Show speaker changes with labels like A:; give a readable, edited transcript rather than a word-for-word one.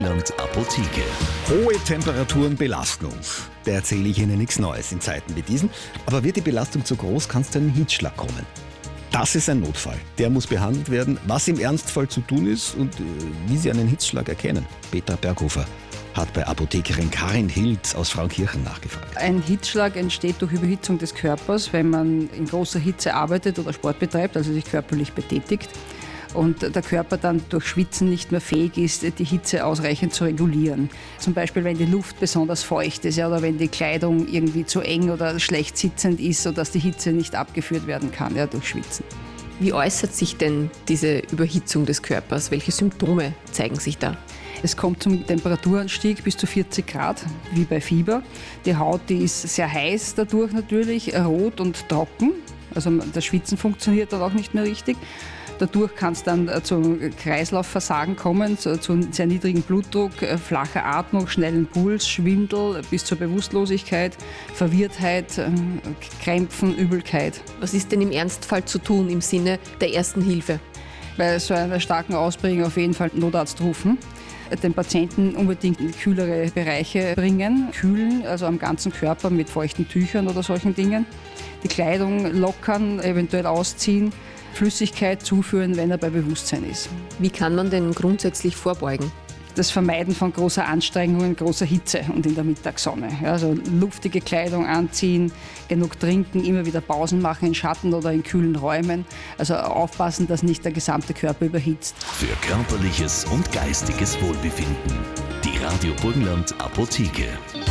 A: Burgenland Apotheke.
B: Hohe Temperaturen belasten uns. Da erzähle ich Ihnen nichts Neues in Zeiten wie diesen. Aber wird die Belastung zu groß, kann es zu einem Hitzschlag kommen. Das ist ein Notfall. Der muss behandelt werden. Was im Ernstfall zu tun ist und wie Sie einen Hitzschlag erkennen. Petra Berghofer hat bei Apothekerin Karin Hild aus Frauenkirchen nachgefragt.
C: Ein Hitzschlag entsteht durch Überhitzung des Körpers, wenn man in großer Hitze arbeitet oder Sport betreibt, also sich körperlich betätigt. Und der Körper dann durch Schwitzen nicht mehr fähig ist, die Hitze ausreichend zu regulieren. Zum Beispiel, wenn die Luft besonders feucht ist, ja, oder wenn die Kleidung irgendwie zu eng oder schlecht sitzend ist, sodass die Hitze nicht abgeführt werden kann, ja, durch Schwitzen.
D: Wie äußert sich denn diese Überhitzung des Körpers? Welche Symptome zeigen sich da?
C: Es kommt zum Temperaturanstieg bis zu 40 Grad, wie bei Fieber. Die Haut, die ist sehr heiß dadurch natürlich, rot und trocken. Also das Schwitzen funktioniert dann auch nicht mehr richtig. Dadurch kann es dann zum Kreislaufversagen kommen, zu sehr niedrigem Blutdruck, flacher Atmung, schnellen Puls, Schwindel bis zur Bewusstlosigkeit, Verwirrtheit, Krämpfen, Übelkeit.
D: Was ist denn im Ernstfall zu tun im Sinne der ersten Hilfe?
C: Bei so einer starken Ausprägung auf jeden Fall Notarzt rufen. Den Patienten unbedingt in kühlere Bereiche bringen, kühlen, also am ganzen Körper mit feuchten Tüchern oder solchen Dingen. Die Kleidung lockern, eventuell ausziehen, Flüssigkeit zuführen, wenn er bei Bewusstsein ist.
D: Wie kann man denn grundsätzlich vorbeugen?
C: Das Vermeiden von großer Anstrengung in großer Hitze und in der Mittagssonne. Ja, also luftige Kleidung anziehen, genug trinken, immer wieder Pausen machen in Schatten oder in kühlen Räumen. Also aufpassen, dass nicht der gesamte Körper überhitzt.
A: Für körperliches und geistiges Wohlbefinden. Die Radio Burgenland Apotheke.